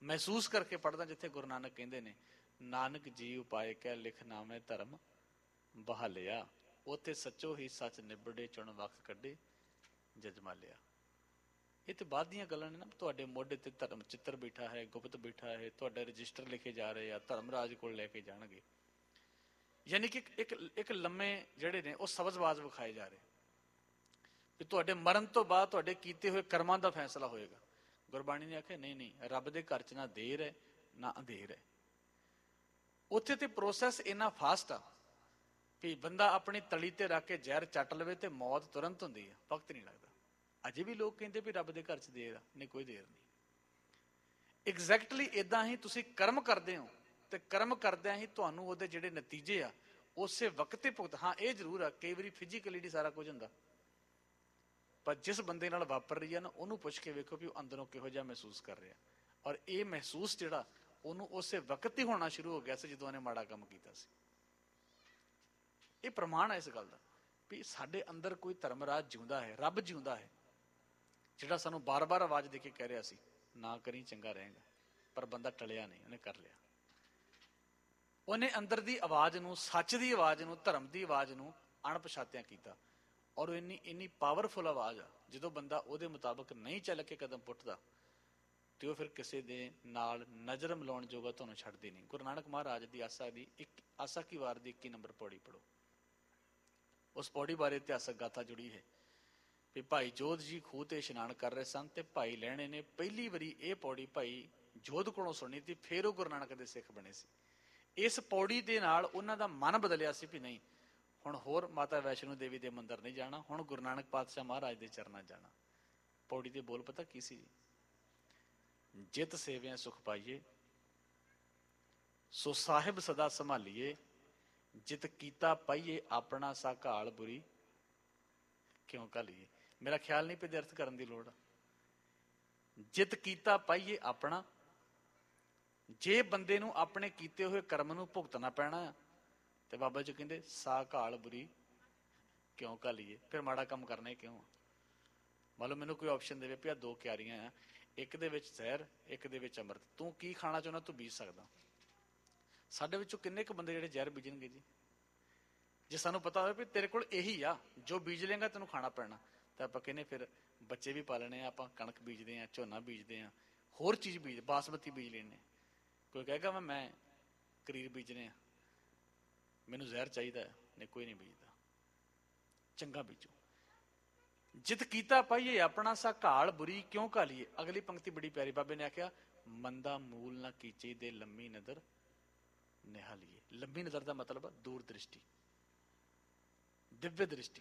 ਮਹਿਸੂਸ ਕਰਕੇ ਪੜ੍ਹਦਾ, ਜਿੱਥੇ ਗੁਰੂ ਨਾਨਕ ਕਹਿੰਦੇ ਨੇ ਨਾਨਕ ਜੀ ਉਪਾਏ ਕਹਿ ਲਿਖ ਨਾਮੇ ਧਰਮ ਬਹਾਲਿਆ, ਉੱਥੇ ਸੱਚੋ ਹੀ ਸੱਚ ਨਿਬੜੇ ਚੁਣ ਵਕਤ ਕੱਢੇ ਜਜਮਾਲਿਆ। ਇਹ ਤੇ ਬਾਅਦ ਦੀਆਂ ਗੱਲਾਂ ਨੇ ਨਾ। ਤੁਹਾਡੇ ਮੋਢੇ ਤੇ ਧਰਮ ਚਿੱਤਰ ਬੈਠਾ ਹੈ, ਗੁਪਤ ਬੈਠਾ ਹੈ, ਤੁਹਾਡੇ ਰਜਿਸਟਰ ਲਿਖੇ ਜਾ ਰਹੇ ਆ, ਧਰਮਰਾਜ ਕੋਲ ਲੈ ਕੇ ਜਾਣਗੇ। ਯਾਨੀ ਕਿ ਇੱਕ ਲੰਮੇ ਜਿਹੜੇ ਨੇ ਉਹ ਸਬਜ਼ਬਾਜ਼ ਵਿਖਾਏ ਜਾ ਰਹੇ ਵੀ ਤੁਹਾਡੇ ਮਰਨ ਤੋਂ ਬਾਅਦ ਤੁਹਾਡੇ ਕੀਤੇ ਹੋਏ ਕਰਮਾਂ ਦਾ ਫੈਸਲਾ ਹੋਏਗਾ। ਗੁਰਬਾਣੀ ਨੇ ਆਖਿਆ ਨਹੀਂ ਨਹੀਂ, ਰੱਬ ਦੇ ਘਰ 'ਚ ਨਾ ਦੇਰ ਹੈ ਨਾ ਅੰਧੇਰ ਹੈ। ਉੱਥੇ ਤੇ ਪ੍ਰੋਸੈਸ ਇੰਨਾ ਫਾਸਟ ਆ ਵੀ ਬੰਦਾ ਆਪਣੀ ਤਲੀ ਤੇ ਰੱਖ ਕੇ ਜ਼ਹਿਰ ਚੱਟ ਲਵੇ ਤੇ ਮੌਤ ਤੁਰੰਤ ਹੁੰਦੀ ਆ, ਵਕਤ ਨਹੀਂ ਲੱਗਦਾ। ਅਜੇ ਵੀ ਲੋਕ ਕਹਿੰਦੇ ਵੀ ਰੱਬ ਦੇ ਘਰ 'ਚ ਦੇਰ ਆ, ਨਹੀਂ ਕੋਈ ਦੇਰ ਨਹੀਂ। ਐਗਜ਼ੈਕਟਲੀ ਇਦਾਂ ਹੀ ਤੁਸੀਂ ਕਰਮ ਕਰਦੇ ਹੋ ਤੇ ਕਰਮ ਕਰਦਿਆਂ ਹੀ ਤੁਹਾਨੂੰ ਉਹਦੇ ਜਿਹੜੇ ਨਤੀਜੇ ਆ ਉਸੇ ਵਕਤ ਤੇ ਭੁਗਤ। ਹਾਂ ਇਹ ਜ਼ਰੂਰ ਆ, ਕਈ ਵਾਰੀ ਫਿਜ਼ੀਕਲੀ ਨਹੀਂ ਸਾਰਾ ਕੁਝ ਹੁੰਦਾ, ਪਰ ਜਿਸ ਬੰਦੇ ਨਾਲ ਵਾਪਰ ਰਹੀ ਆ ਨਾ, ਉਹਨੂੰ ਪੁੱਛ ਕੇ ਵੇਖੋ ਵੀ ਉਹ ਅੰਦਰੋਂ ਕਿਹੋ ਜਿਹਾ ਮਹਿਸੂਸ ਕਰ ਰਿਹਾ। ਔਰ ਇਹ ਮਹਿਸੂਸ ਜਿਹੜਾ ਉਹਨੂੰ ਉਸੇ ਵਕਤ ਹੀ ਹੋਣਾ ਸ਼ੁਰੂ ਹੋ ਗਿਆ ਸੀ ਜਦੋਂ ਉਹਨੇ ਮਾੜਾ ਕੰਮ ਕੀਤਾ ਸੀ। ਇਹ ਪ੍ਰਮਾਣ ਹੈ ਇਸ ਗੱਲ ਦਾ ਵੀ ਸਾਡੇ ਅੰਦਰ ਕੋਈ ਧਰਮਰਾਜ ਜਿਉਂਦਾ ਹੈ, ਰੱਬ ਜਿਉਂਦਾ ਹੈ, ਜਿਹੜਾ ਸਾਨੂੰ ਬਾਰ-ਬਾਰ ਆਵਾਜ਼ ਦੇ ਕੇ ਕਹਿ ਰਿਹਾ ਸੀ ਨਾ ਕਰੀ ਚੰਗਾ ਰਹੇਗਾ, ਪਰ ਬੰਦਾ ਟਲਿਆ ਨਹੀਂ, ਉਹਨੇ ਕਰ ਲਿਆ। ਉਹਨੇ ਅੰਦਰ ਦੀ ਆਵਾਜ਼ ਨੂੰ, ਸੱਚ ਦੀ ਆਵਾਜ਼ ਨੂੰ, ਧਰਮ ਦੀ ਆਵਾਜ਼ ਨੂੰ ਅਣਪਛਾਤਿਆਂ ਕੀਤਾ। ਔਰ ਇੰਨੀ ਪਾਵਰਫੁਲ ਆਵਾਜ਼ ਆ, ਜਦੋਂ ਬੰਦਾ ਉਹਦੇ ਮੁਤਾਬਕ ਨਹੀਂ ਚੱਲ ਕੇ ਕਦਮ ਪੁੱਟਦਾ ਤੇ ਉਹ ਫਿਰ ਕਿਸੇ ਦੇ ਨਾਲ ਨਜ਼ਰ ਮਿਲਾਉਣ ਜੋਗਾ ਤੁਹਾਨੂੰ ਛੱਡਦੀ ਨਹੀਂ। ਗੁਰੂ ਨਾਨਕ ਮਹਾਰਾਜ ਦੀ ਆਸਾ ਕੀ ਵਾਰ ਦੀ 21 ਨੰਬਰ ਪੌੜੀ ਪੜ੍ਹੋ। ਉਸ ਪੌੜੀ ਬਾਰੇ ਇਤਿਹਾਸਕ ਗਾਥਾ ਜੁੜੀ ਹੈ ਵੀ ਭਾਈ ਜੋਧ ਜੀ ਖੂਹ ਤੇ ਇਸ਼ਨਾਨ ਕਰ ਰਹੇ ਸਨ ਤੇ ਭਾਈ ਲਹਿਣੇ ਨੇ ਪਹਿਲੀ ਵਾਰੀ ਇਹ ਪੌੜੀ ਭਾਈ ਜੋਧ ਕੋਲੋਂ ਸੁਣੀ ਤੇ ਫਿਰ ਉਹ ਗੁਰੂ ਨਾਨਕ ਦੇ ਸਿੱਖ ਬਣੇ ਸੀ। ਇਸ ਪੌੜੀ ਦੇ ਨਾਲ ਉਹਨਾਂ ਦਾ ਮਨ ਬਦਲਿਆ ਸੀ ਵੀ ਨਹੀਂ, ਹੁਣ ਹੋਰ ਮਾਤਾ ਵੈਸ਼ਨੋ ਦੇਵੀ ਦੇ ਮੰਦਿਰ ਨਹੀਂ ਜਾਣਾ, ਹੁਣ ਗੁਰੂ ਨਾਨਕ ਪਾਤਸ਼ਾਹ ਮਹਾਰਾਜ ਦੇ ਚਰਨਾਂ ਜਾਣਾ। ਪੌੜੀ ਦੇ ਬੋਲ ਪਤਾ ਕੀ ਸੀ? ਜਿਤ ਸੇਵਿਆਂ ਸੁਖ ਪਾਈਏ, ਸੋ ਸਾਹਿਬ ਸਦਾ ਸੰਭਾਲੀਏ, ਜਿਤ ਕੀਤਾ ਪਾਈਏ ਆਪਣਾ ਸਾ ਘਾਲ ਬੁਰੀ ਕਿਉਂ ਘਾਲੀਏ। ਮੇਰਾ ਖਿਆਲ ਨਹੀਂ ਪਈ ਅਰਥ ਕਰਨ ਦੀ ਲੋੜ। ਜਿਤ ਕੀਤਾ ਪਾਈਏ ਆਪਣਾ, ਜੇ ਬੰਦੇ ਨੂੰ ਆਪਣੇ ਕੀਤੇ ਹੋਏ ਕਰਮ ਨੂੰ ਭੁਗਤਣਾ ਪੈਣਾ ਤੇ ਬਾਬਾ ਜੀ ਕਹਿੰਦੇ ਸਾ ਘਾਲ ਬੁਰੀ ਕਿਉਂ ਘਾਲੀਏ। ਫਿਰ ਮਾੜਾ ਕੰਮ ਕਰਨਾ ਹੀ ਕਿਉਂ? ਮੰਨ ਲਓ ਮੈਨੂੰ ਕੋਈ ਆਪਸ਼ਨ ਦੇਵੇ ਵੀ ਆਹ ਦੋ ਕਿਆਰੀਆਂ ਆ, ਇੱਕ ਦੇ ਵਿੱਚ ਜ਼ਹਿਰ, ਇੱਕ ਦੇ ਵਿੱਚ ਅੰਮ੍ਰਿਤ, ਤੂੰ ਕੀ ਖਾਣਾ ਚਾਹੁੰਦਾ ਤੂੰ ਬੀਜ ਸਕਦਾ। ਸਾਡੇ ਵਿੱਚੋਂ ਕਿੰਨੇ ਕੁ ਬੰਦੇ ਜਿਹੜੇ ਜ਼ਹਿਰ ਬੀਜਣਗੇ ਜੀ? ਜੇ ਸਾਨੂੰ ਪਤਾ ਹੋਵੇ ਵੀ ਤੇਰੇ ਕੋਲ ਇਹੀ ਆ, ਜੋ ਬੀਜ ਲੇਗਾ ਤੈਨੂੰ ਖਾਣਾ ਪੈਣਾ, ਤਾਂ ਆਪਾਂ ਕਹਿੰਦੇ ਫਿਰ ਬੱਚੇ ਵੀ ਪਾਲਣੇ ਆ, ਆਪਾਂ ਕਣਕ ਬੀਜਦੇ ਹਾਂ, ਝੋਨਾ ਬੀਜਦੇ ਹਾਂ, ਹੋਰ ਚੀਜ਼ ਬੀਜ, ਬਾਸਮਤੀ ਬੀਜ ਲੈਂਦੇ। ਕੋਈ ਕਹੇਗਾ ਮੈਂ ਕਰੀਰ ਬੀਜਣੇ ਆ, ਮੈਨੂੰ ਜ਼ਹਿਰ ਚਾਹੀਦਾ ਹੈ, ਨਹੀਂ ਕੋਈ ਨਹੀਂ ਬੀਜਦਾ। ਚੰਗਾ ਬੀਜੋ। ਜਿਤ ਕੀਤਾ ਪਾਈਏ ਆਪਣਾ ਸਾ ਘਾਲ ਬੁਰੀ ਕਿਉਂ ਘਾਲੀਏ। ਅਗਲੀ ਪੰਕਤੀ ਬੜੀ ਪਿਆਰੀ, ਬਾਬੇ ਨੇ ਆਖਿਆ ਮੰਦਾ ਮੂਲ ਨਾ ਕੀਚੇ ਦੇ ਲੰਮੀ ਨਜ਼ਰ ਨਿਹਾਲੀਏ। ਲੰਮੀ ਨਜ਼ਰ ਦਾ ਮਤਲਬ ਦੂਰ ਦ੍ਰਿਸ਼ਟੀ, ਦਿਵਯ ਦ੍ਰਿਸ਼ਟੀ।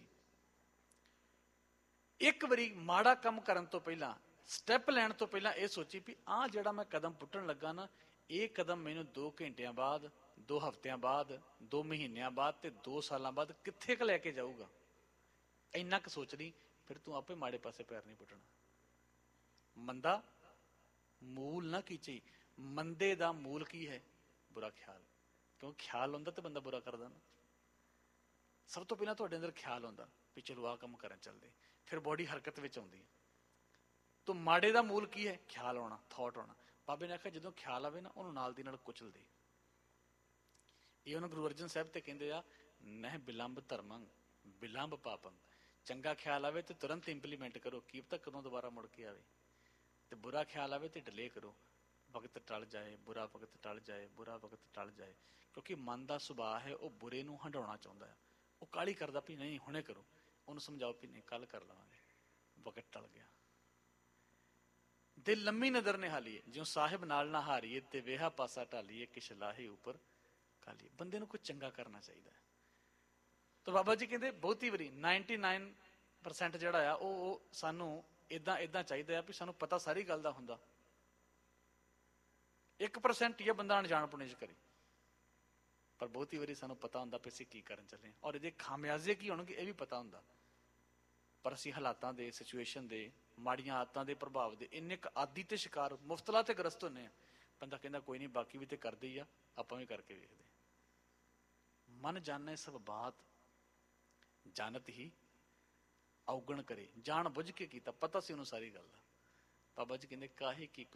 ਇੱਕ ਵਾਰੀ ਮਾੜਾ ਕੰਮ ਕਰਨ ਤੋਂ ਪਹਿਲਾਂ, ਸਟੈਪ ਲੈਣ ਤੋਂ ਪਹਿਲਾਂ ਇਹ ਸੋਚੀ ਵੀ ਆਹ ਜਿਹੜਾ ਮੈਂ ਕਦਮ ਪੁੱਟਣ ਲੱਗਾ ਨਾ, ਇਹ ਕਦਮ ਮੈਨੂੰ 2 ਘੰਟਿਆਂ ਬਾਅਦ, 2 ਹਫ਼ਤਿਆਂ ਬਾਅਦ, 2 ਮਹੀਨਿਆਂ ਬਾਅਦ ਤੇ 2 ਸਾਲਾਂ ਬਾਅਦ ਕਿੱਥੇ ਕੁ ਲੈ ਕੇ ਜਾਊਗਾ। ਇੰਨਾ ਕੁ ਸੋਚ ਲਈ, ਫਿਰ ਤੂੰ ਆਪੇ ਮਾੜੇ ਪਾਸੇ ਪੈਰ ਨਹੀਂ ਪੁੱਟਣਾ। ਮੰਦਾ ਮੂਲ ਨਾ ਕੀਚੇ। ਮੰਦੇ ਦਾ ਮੂਲ ਕੀ ਹੈ? ਬੁਰਾ ਖਿਆਲ। ਕਿਉਂ ਖਿਆਲ ਹੁੰਦਾ ਤੇ ਬੰਦਾ ਬੁਰਾ ਕਰਦਾ ਨਾ। ਸਭ ਤੋਂ ਪਹਿਲਾਂ ਤੁਹਾਡੇ ਅੰਦਰ ਖਿਆਲ ਆਉਂਦਾ ਵੀ ਚਲੋ ਆਹ ਕੰਮ ਕਰਨ ਚੱਲਦੇ, ਫਿਰ ਬੋਡੀ ਹਰਕਤ ਵਿੱਚ ਆਉਂਦੀ ਹੈ। ਤੋ ਮਾੜੇ ਦਾ ਮੂਲ ਕੀ ਹੈ? ਖਿਆਲ ਆਉਣਾ, ਥਾਟ ਆਉਣਾ। ਬਾਬੇ ਨੇ ਆਖਿਆ ਜਦੋਂ ਖਿਆਲ ਆਵੇ ਨਾ, ਉਹਨੂੰ ਨਾਲ ਦੀ ਨਾਲ ਕੁਚਲ ਦੇ। ਇਹ ਉਹਨੂੰ ਗੁਰੂ ਅਰਜਨ ਸਾਹਿਬ ਤੇ ਕਹਿੰਦੇ ਆ, ਨਹਿ ਬਿਲੰਬ ਧਰਮੰ ਬਿਲੰਬ ਪਾਪੰ। ਚੰਗਾ ਖਿਆਲ ਆਵੇ ਤੇ ਤੁਰੰਤ ਇੰਪਲੀਮੈਂਟ ਕਰੋ, ਕੀ ਪਤਾ ਕਦੋਂ ਦੁਬਾਰਾ ਮੁੜ ਕੇ ਆਵੇ। ਤੇ ਬੁਰਾ ਖਿਆਲ ਆਵੇ ਤੇ ਡਿਲੇ ਕਰੋ, ਵਕਤ ਟਲ ਜਾਏ, ਬੁਰਾ ਵਕਤ ਟਲ ਜਾਏ, ਬੁਰਾ ਵਕਤ ਟਲ ਜਾਏ। ਕਿਉਂਕਿ ਮਨ ਦਾ ਸੁਭਾਅ ਹੈ, ਉਹ ਬੁਰੇ ਨੂੰ ਹੰਡਾਉਣਾ ਚਾਹੁੰਦਾ ਹੈ। ਉਹ ਕਾਹਲੀ ਕਰਦਾ ਵੀ ਨਹੀਂ ਹੁਣੇ ਕਰੋ, ਉਹਨੂੰ ਸਮਝਾਓ ਵੀ ਨਹੀਂ ਕੱਲ ਕਰ ਲਵਾਂਗੇ, ਵਕਤ ਟਲ ਗਿਆ। ਦਿਲ ਲੰਮੀ ਨਜ਼ਰ ਨਿਹਾਲੀਏ, ਜਿਉਂ ਸਾਹਿਬ ਨਾਲ ਨਾ ਹਾਰੀਏ ਤੇ ਵੇਹਾ ਪਾਸਾ ਢਾਲੀਏ, ਕਿਛ ਲਾਹੇ ਉੱਪਰ ਕਾਲੀਏ। ਬੰਦੇ ਨੂੰ ਕੁਝ ਚੰਗਾ ਕਰਨਾ ਚਾਹੀਦਾ ਹੈ। ਤਾਂ ਬਾਬਾ ਜੀ ਕਹਿੰਦੇ ਬਹੁਤੀ ਵਾਰੀ 99% ਜਿਹੜਾ ਆ ਉਹ ਸਾਨੂੰ ਏਦਾਂ ਚਾਹੀਦਾ ਆ ਵੀ ਸਾਨੂੰ ਪਤਾ ਸਾਰੀ ਗੱਲ ਦਾ ਹੁੰਦਾ। 1% ਹੀ ਆ ਬੰਦਾ ਅਣਜਾਣਪੁਣੇ ਚ ਕਰੇ, ਪਰ ਬਹੁਤੀ ਵਾਰੀ ਸਾਨੂੰ ਪਤਾ ਹੁੰਦਾ ਵੀ ਅਸੀਂ ਕੀ ਕਰਨ ਚੱਲੇ, ਔਰ ਇਹਦੇ ਖਾਮਿਆਜ਼ੇ ਕੀ ਹੋਣਗੇ ਇਹ ਵੀ ਪਤਾ ਹੁੰਦਾ। ਪਰ ਅਸੀਂ ਹਾਲਾਤਾਂ ਦੇ, ਸਿਚੁਏਸ਼ਨ ਦੇ, ਮਾੜੀਆਂ ਆਦਤਾਂ ਦੇ ਪ੍ਰਭਾਵ ਦੇ ਇੰਨੇ ਕੁ ਆਦੀ ਤੇ ਸ਼ਿਕਾਰ, ਮੁਫਤਲਾ ਤੇ ਗ੍ਰਸਤ ਹੁੰਦੇ ਆ। ਬੰਦਾ ਕਹਿੰਦਾ ਕੋਈ ਨਹੀਂ, ਬਾਕੀ ਵੀ ਤੇ ਕਰਦੇ ਹੀ ਆ, ਆਪਾਂ ਵੀ ਕਰਕੇ ਵੇਖਦੇ। ਮਨ ਜਾਣੇ ਸਭ ਬਾਤ ਜਾਣਤ ਹੀ ਔਗਣ ਕਰੇ। ਜਾਣ ਬੁੱਝ ਕੇ ਕੀਤਾ, ਪਤਾ ਸੀ ਉਹਨੂੰ ਸਾਰੀ ਗੱਲ ਦਾ। ਬਾਬਾ ਜੀ ਕਹਿੰਦੇ ਕਾਹੇ ਕੀ